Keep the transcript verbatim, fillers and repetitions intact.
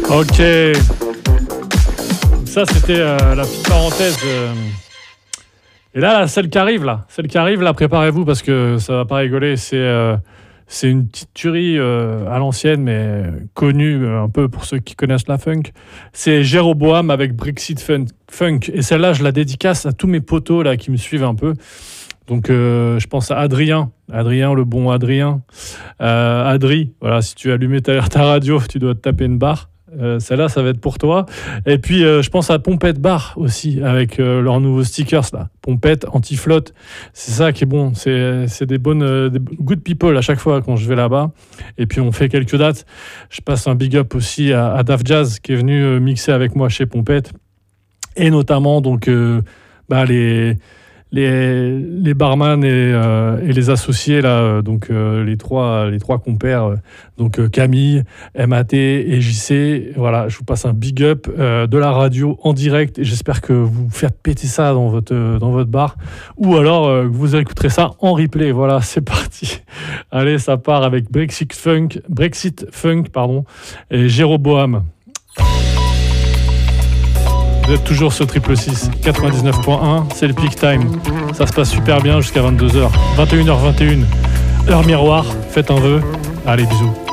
Ok. Ça, c'était euh, la petite parenthèse. Euh... Et là, celle qui arrive, là, celle qui arrive, là, préparez-vous parce que ça va pas rigoler. C'est, euh, c'est une petite tuerie euh, à l'ancienne, mais connue euh, un peu pour ceux qui connaissent la funk. C'est Jéroboam avec Brexit Fun- Funk. Et celle-là, je la dédicace à tous mes potos là qui me suivent un peu. Donc, euh, je pense à Adrien, Adrien, le bon Adrien. Euh, Adri, voilà, si tu as allumé ta, ta radio, tu dois te taper une barre. Euh, celle-là, ça va être pour toi. Et puis, euh, je pense à Pompette Bar aussi, avec euh, leurs nouveaux stickers, là. Pompette, anti-flotte. C'est ça qui est bon. C'est, c'est des bonnes, euh, des good people à chaque fois quand je vais là-bas. Et puis, on fait quelques dates. Je passe un big up aussi à, à Daf Jazz, qui est venu euh, mixer avec moi chez Pompette. Et notamment, donc, euh, bah, les... Les, les barman et, euh, et les associés là, euh, donc euh, les trois les trois compères, euh, donc euh, Camille, M A T et J C. Voilà, je vous passe un big up euh, de la radio en direct et j'espère que vous faites péter ça dans votre euh, dans votre bar ou alors euh, que vous écouterez ça en replay. Voilà, c'est parti. Allez, ça part avec Brexit Funk, Brexit Funk pardon et Jéroboam. Vous êtes toujours sur Triple six, quatre-vingt-dix-neuf point un, c'est le peak time. Ça se passe super bien jusqu'à vingt-deux heures. vingt et une heures vingt et une, heure miroir, faites un vœu. Allez, bisous.